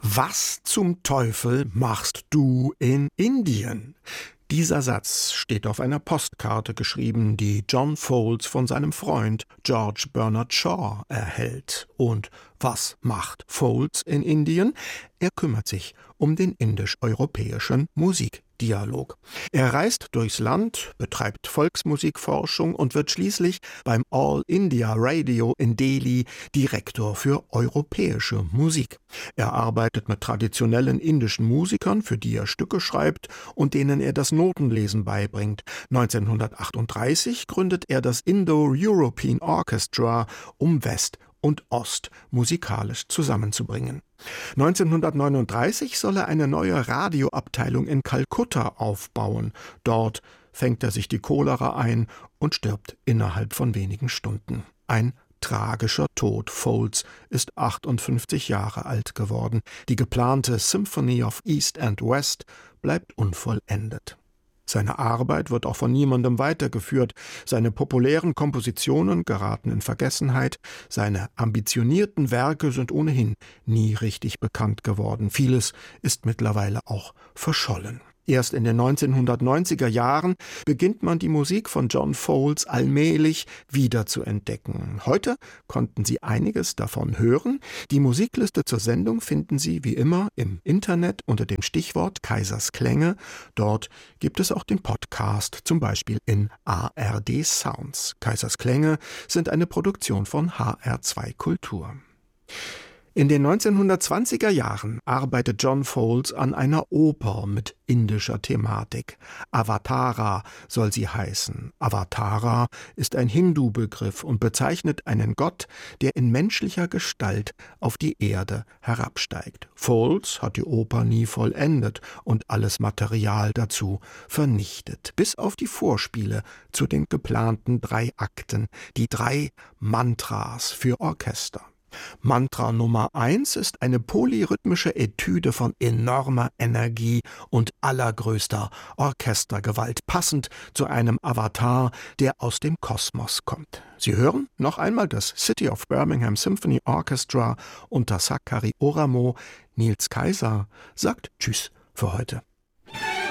Was zum Teufel machst du in Indien? Dieser Satz steht auf einer Postkarte geschrieben, die John Fowles von seinem Freund George Bernard Shaw erhält. Und was macht Fowles in Indien? Er kümmert sich um den indisch-europäischen Musikdialog. Er reist durchs Land, betreibt Volksmusikforschung und wird schließlich beim All India Radio in Delhi Direktor für europäische Musik. Er arbeitet mit traditionellen indischen Musikern, für die er Stücke schreibt und denen er das Notenlesen beibringt. 1938 gründet er das Indo-European Orchestra, um West und Ost musikalisch zusammenzubringen. 1939 soll er eine neue Radioabteilung in Kalkutta aufbauen. Dort fängt er sich die Cholera ein und stirbt innerhalb von wenigen Stunden. Ein tragischer Tod. Fowles ist 58 Jahre alt geworden. Die geplante Symphony of East and West bleibt unvollendet. Seine Arbeit wird auch von niemandem weitergeführt. Seine populären Kompositionen geraten in Vergessenheit. Seine ambitionierten Werke sind ohnehin nie richtig bekannt geworden. Vieles ist mittlerweile auch verschollen. Erst in den 1990er Jahren beginnt man die Musik von John Fowles allmählich wieder zu entdecken. Heute konnten Sie einiges davon hören. Die Musikliste zur Sendung finden Sie wie immer im Internet unter dem Stichwort Kaisers Klänge. Dort gibt es auch den Podcast, zum Beispiel in ARD Sounds. Kaisers Klänge sind eine Produktion von HR2 Kultur. In den 1920er Jahren arbeitet John Fowles an einer Oper mit indischer Thematik. Avatara soll sie heißen. Avatara ist ein Hindu-Begriff und bezeichnet einen Gott, der in menschlicher Gestalt auf die Erde herabsteigt. Fowles hat die Oper nie vollendet und alles Material dazu vernichtet, bis auf die Vorspiele zu den geplanten 3 Akten, die 3 Mantras für Orchester. Mantra Nummer 1 ist eine polyrhythmische Etüde von enormer Energie und allergrößter Orchestergewalt, passend zu einem Avatar, der aus dem Kosmos kommt. Sie hören noch einmal das City of Birmingham Symphony Orchestra unter Sakari Oramo. Nils Kaiser sagt Tschüss für heute.